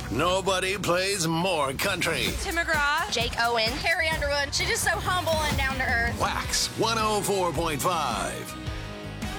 Nobody plays more country. Tim McGraw. Jake Owen. Carrie Underwood. She's just so humble and down to earth. Wax 104.5.